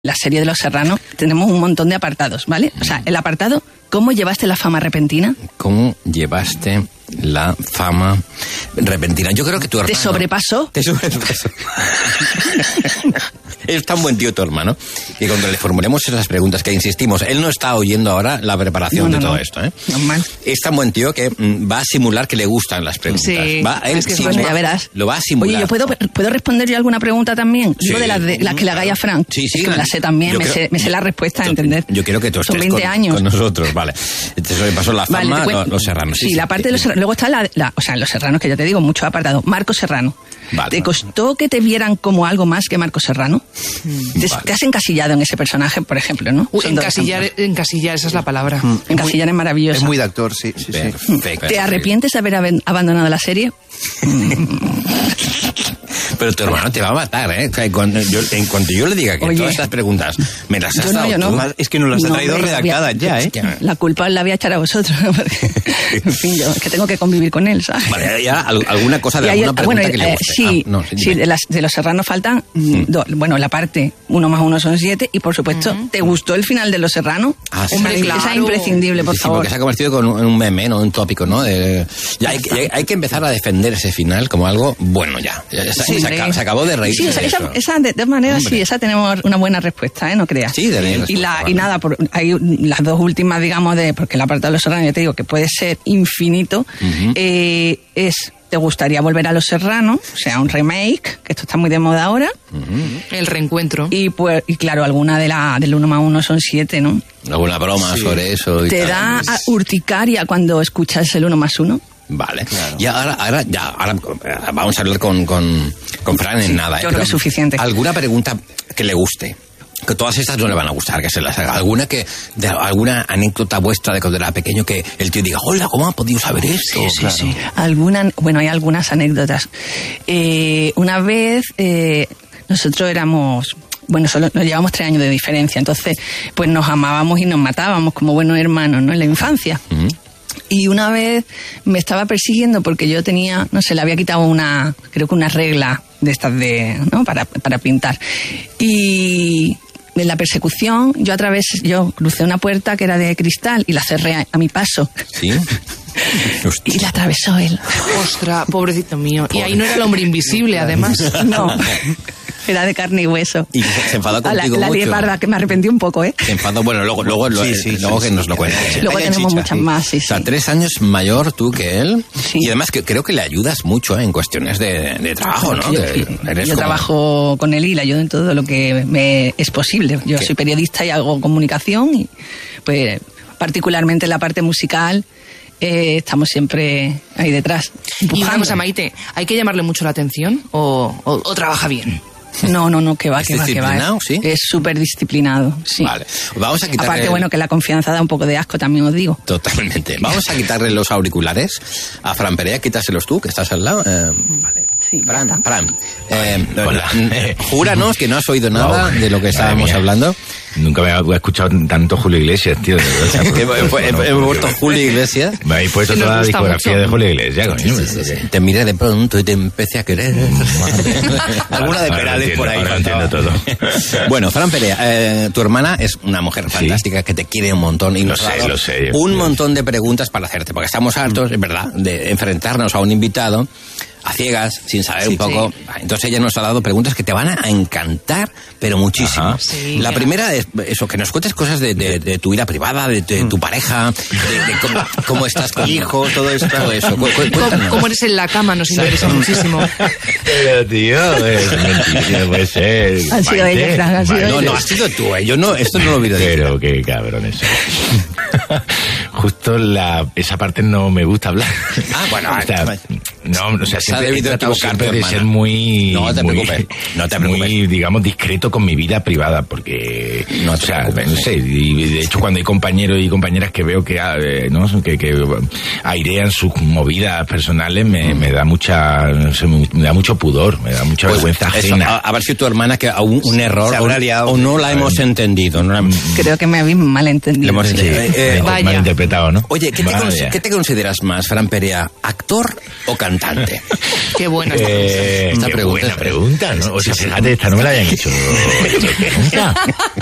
La serie de Los Serranos tenemos un montón de apartados, ¿vale? O sea, el apartado, ¿cómo llevaste la fama repentina? ¿Cómo llevaste la fama repentina? Yo creo que tu hermano... ¿Te sobrepasó? Te sobrepasó. Es tan buen tío tu hermano que cuando le formulemos esas preguntas, que insistimos, él no está oyendo ahora la preparación de todo esto, ¿eh? Normal. Es tan buen tío que va a simular que le gustan las preguntas. Sí, Él bueno, ya verás. Lo va a simular. Oye, ¿yo puedo responder yo alguna pregunta también? Sí. Digo de las que le hagáis a Frank. Sí, Es que me la sé también, me sé la respuesta, ¿entendés? Yo quiero que tú Son estés 20 años. con nosotros, vale. Te sobrepasó la fama, Vale, Los Serranos. Sí, la parte de Los Serranos. Luego está Los Serranos, que ya te digo, muchos apartados. Marco Serrano. Vale. ¿Te costó que te vieran como algo más que Marco Serrano? Te has encasillado en ese personaje, por ejemplo, ¿no? Encasillar, esa es la palabra. Encasillar es maravilloso. Es muy de actor, sí. Perfecto. ¿Te arrepientes de haber abandonado la serie? Pero tu hermano te va a matar, ¿eh? O sea, en cuanto yo le diga que todas estas preguntas me las has dado tú... Es que nos las ha traído redactadas ya, ¿eh? La culpa la voy a echar a vosotros. Porque, en fin, yo que tengo que convivir con él, ¿sabes? Vale, ya alguna cosa de alguna pregunta que le guste. Sí, de Los Serranos faltan la parte 1 más 1 son 7 y por supuesto, ¿te gustó el final de Los Serranos? Sí. Hombre, claro. Esa es imprescindible, por favor. Porque se ha convertido en un meme, ¿no? Un tópico, ¿no? Hay que empezar a defender ese final como algo bueno ya. Se acabó de reír. Sí, esa de todas maneras, sí, esa tenemos una buena respuesta, ¿eh? No creas. Sí, y nada, hay las dos últimas, digamos, porque el apartado de Los Serranos, ya te digo, que puede ser infinito, es... ¿Te gustaría volver a Los Serranos? O sea, un remake, que esto está muy de moda ahora. El reencuentro. Y claro, alguna del 1 más 1 son 7, ¿no? Alguna broma sobre eso. ¿Te da urticaria cuando escuchas el 1 más 1? Vale. Claro. Y ahora vamos a hablar con Fran en nada. Yo creo que es suficiente. ¿Alguna pregunta que le guste? Que todas estas no le van a gustar, que se las haga. Alguna anécdota vuestra de cuando era pequeño que el tío diga, hola, ¿cómo ha podido saber esto? Sí. Hay algunas anécdotas. Una vez nosotros éramos... solo nos llevamos 3 años de diferencia, entonces pues nos amábamos y nos matábamos como buenos hermanos, ¿no? En la infancia. Y una vez me estaba persiguiendo porque yo tenía, le había quitado creo que una regla de estas ¿no? para pintar. Y en la persecución yo crucé una puerta que era de cristal y la cerré a mi paso. ¿Sí? Y la atravesó él. Ostras, pobrecito mío. Y ahí no era el hombre invisible, además. No. Era de carne y hueso. Y se enfadó contigo la mucho. La que me arrepentí un poco, ¿eh? Se enfadó, bueno, luego que nos lo cuente. Luego tenemos muchas más, sí. O sea, 3 años mayor tú que él. Sí. Y además que creo que le ayudas mucho en cuestiones de trabajo, ¿no? Yo trabajo con él y le ayudo en todo lo que me es posible. Yo soy periodista y hago comunicación y pues particularmente en la parte musical estamos siempre ahí detrás. Y una cosa, Maite, ¿hay que llamarle mucho la atención o trabaja bien? No, que va. ¿Disciplinado, sí? Es súper disciplinado, sí. Vale. Vamos a quitarle... Aparte, que la confianza da un poco de asco, también os digo. Totalmente. Vamos a quitarle los auriculares a Fran Perea, quítaselos tú, que estás al lado. Vale. Sí, Fran. Júranos que no has oído nada de lo que estábamos hablando. Nunca me había escuchado tanto Julio Iglesias, tío. Hemos vuelto Julio Iglesias. Me habéis puesto toda la discografía de Julio Iglesias, coño. Sí. Te miré de pronto y te empecé a querer. Alguna de Perales por ahí. Ahora entiendo todo. Bueno, Fran Perea, tu hermana es una mujer fantástica que te quiere un montón y nos ha dado un montón de preguntas para hacerte, porque estamos hartos, es verdad, de enfrentarnos a un invitado a ciegas, sin saber un poco. Entonces ella nos ha dado preguntas que te van a encantar, pero muchísimo. La primera es eso, que nos cuentes cosas de tu vida privada, de tu pareja, de cómo estás con hijos, todo eso. ¿Cómo eres en la cama? Nos interesa muchísimo. Pero tío, es mentira, puede ser. Han sido ellos, Fran, han sido ellos. No, has sido tú, yo no, esto no lo olvido. Pero qué cabrones. Justo esa parte no me gusta hablar. Siempre trato de ser muy... No te preocupes. Muy, digamos, discreto con mi vida privada, porque... No sé, y de hecho cuando hay compañeros y compañeras que veo que airean sus movidas personales, me da me da mucho pudor, me da mucha vergüenza ajena. A ver si tu hermana que un error o no la hemos entendido. Creo que me habéis malentendido. Malinterpretado, ¿no? Oye, ¿qué te consideras más, Fran Perea? ¿Actor o cantante? cantante? Qué buena esta pregunta. Buena pregunta, ¿no? O sea, fíjate, esta no me la habían hecho nunca.